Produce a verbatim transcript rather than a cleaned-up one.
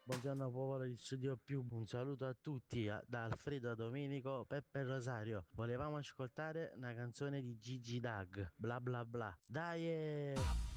Buongiorno popolo di Studio Più, un saluto a tutti, a- da Alfredo a Domenico, Peppe e Rosario. Volevamo ascoltare una canzone di Gigi Dag, bla bla bla. Dai! eh!